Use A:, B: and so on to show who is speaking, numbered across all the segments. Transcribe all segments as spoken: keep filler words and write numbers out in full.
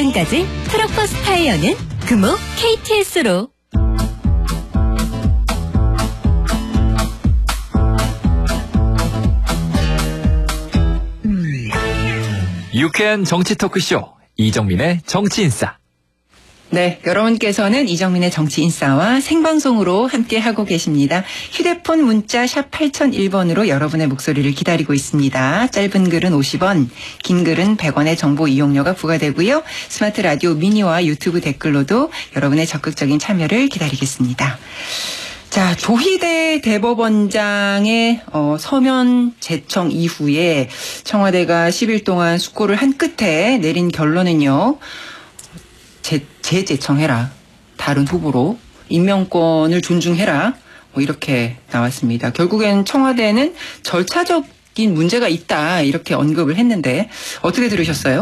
A: 지금까지 트럭버스 타이어는 금호 케이티에스로.
B: 유쾌한 정치 토크쇼 이정민의 정치인싸.
C: 네, 여러분께서는 이정민의 정치인싸와 생방송으로 함께하고 계십니다. 휴대폰 문자 샵 팔공공일 번으로 여러분의 목소리를 기다리고 있습니다. 짧은 글은 오십 원, 긴 글은 백 원의 정보 이용료가 부과되고요. 스마트 라디오 미니와 유튜브 댓글로도 여러분의 적극적인 참여를 기다리겠습니다. 자, 조희대 대법원장의 어, 서면 제청 이후에 청와대가 십 일 동안 숙고를 한 끝에 내린 결론은요. 재, 재제청해라. 다른 후보로. 임명권을 존중해라. 뭐 이렇게 나왔습니다. 결국엔 청와대는 절차적인 문제가 있다. 이렇게 언급을 했는데 어떻게 들으셨어요?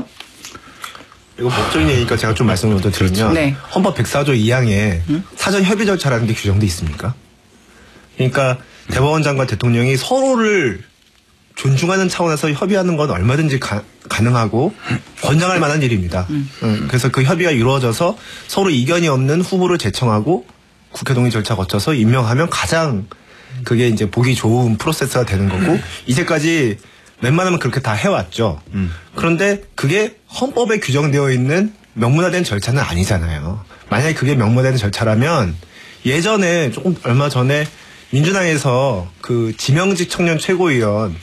D: 이거 법적인 얘기니까 제가 좀 말씀을 더 드리면
C: 네.
D: 헌법 백사 조 이 항에
C: 음?
D: 사전 협의 절차라는 게 규정돼 있습니까? 그러니까 대법원장과 대통령이 서로를 존중하는 차원에서 협의하는 건 얼마든지 가, 가능하고 권장할 만한 일입니다. 음. 음, 그래서 그 협의가 이루어져서 서로 이견이 없는 후보를 제청하고 국회 동의 절차 거쳐서 임명하면 가장 그게 이제 보기 좋은 프로세스가 되는 거고 이제까지 웬만하면 그렇게 다 해왔죠. 음. 그런데 그게 헌법에 규정되어 있는 명문화된 절차는 아니잖아요. 만약에 그게 명문화된 절차라면 예전에 조금 얼마 전에 민주당에서 그 지명직 청년 최고위원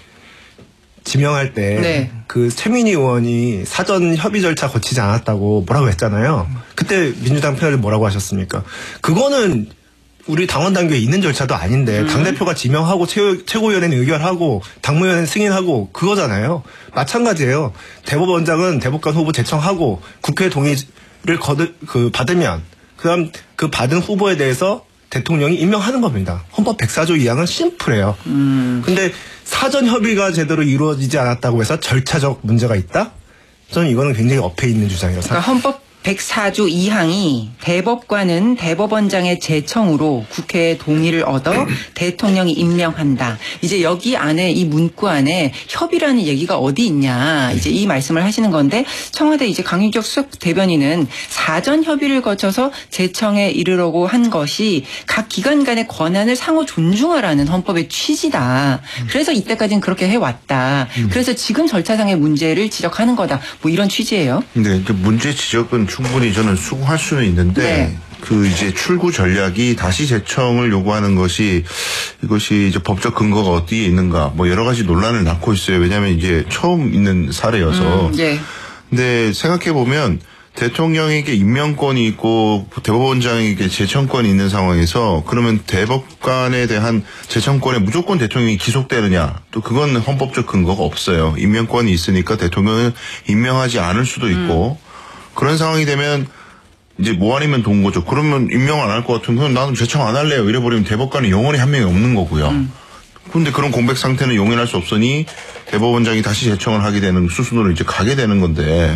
D: 지명할 때 그 네. 최민희 의원이 사전 협의 절차 거치지 않았다고 뭐라고 했잖아요. 그때 민주당 편을 뭐라고 하셨습니까? 그거는 우리 당원 단계에 있는 절차도 아닌데 음. 당대표가 지명하고 최고, 최고위원회는 의결하고 당무위원회는 승인하고 그거잖아요. 마찬가지예요. 대법원장은 대법관 후보 제청하고 국회 동의를 거들, 그 받으면 그다음 그 받은 후보에 대해서 대통령이 임명하는 겁니다. 헌법 백사 조 이 항은 심플해요. 음. 근데 사전 협의가 제대로 이루어지지 않았다고 해서 절차적 문제가 있다? 저는 이거는 굉장히 엎에 있는 주장이라고 생각합니다.
C: 그러니까 헌법 백사 조 이 항이 대법관은 대법원장의 제청으로 국회의 동의를 얻어 대통령이 임명한다. 이제 여기 안에 이 문구 안에 협의라는 얘기가 어디 있냐. 이제 이 말씀을 하시는 건데 청와대 이제 강윤석 수석 대변인은 사전 협의를 거쳐서 제청에 이르려고 한 것이 각 기관 간의 권한을 상호 존중하라는 헌법의 취지다. 그래서 이때까지는 그렇게 해왔다. 그래서 지금 절차상의 문제를 지적하는 거다. 뭐 이런 취지예요.
E: 네, 이제 문제 지적은 충분히 저는 수긍할 수는 있는데 네. 그 이제 출구 전략이 다시 제청을 요구하는 것이 이것이 이제 법적 근거가 어디에 있는가 뭐 여러 가지 논란을 낳고 있어요. 왜냐하면 이제 처음 있는 사례여서. 음, 네. 근데 생각해 보면 대통령에게 임명권이 있고 대법원장에게 제청권이 있는 상황에서 그러면 대법관에 대한 제청권에 무조건 대통령이 기속되느냐? 또 그건 헌법적 근거가 없어요. 임명권이 있으니까 대통령은 임명하지 않을 수도 있고. 음. 그런 상황이 되면 이제 뭐 아니면 돈 거죠. 그러면 임명 안 할 것 같으면 나는 제청 안 할래요. 이래버리면 대법관이 영원히 한 명이 없는 거고요. 음. 그런데 그런 공백 상태는 용인할 수 없으니 대법원장이 다시 제청을 하게 되는 수순으로 이제 가게 되는 건데.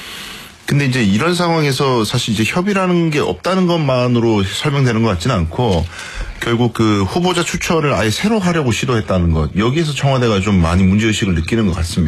E: 근데 이제 이런 상황에서 사실 이제 협의라는 게 없다는 것만으로 설명되는 것 같지는 않고 결국 그 후보자 추천을 아예 새로 하려고 시도했다는 것. 여기에서 청와대가 좀 많이 문제의식을 느끼는 것 같습니다.